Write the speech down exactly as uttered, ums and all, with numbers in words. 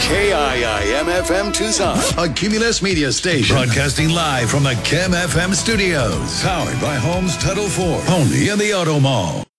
K I I M F M Tucson, a Cumulus Media station. Broadcasting live from the K I M F M studios. Powered by Homes Title four. Only in the Auto Mall.